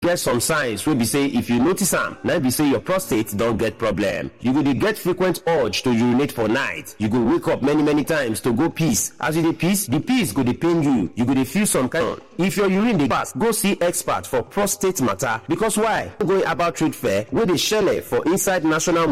get some signs wey be say if you notice am, na be say your prostate don get problem. You go dey get frequent urge to urinate for night. You go wake up many times to go piss. As you dey piss, the piss go dey pain you. You go dey feel some kind of. If your urine dey pass, go see expert for prostate matter. Because why? Going about trade fair wey dey shele for inside National